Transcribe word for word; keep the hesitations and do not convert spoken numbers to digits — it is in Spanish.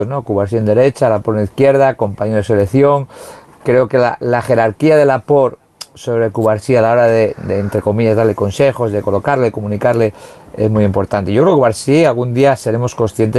¿no? Cubarsí en derecha, Laporte en izquierda, compañero de selección. Creo que la, la jerarquía de Laporte sobre Cubarsí a la hora de, de, entre comillas, darle consejos, de colocarle, comunicarle, es muy importante. Yo creo que Cubarsí algún día seremos conscientes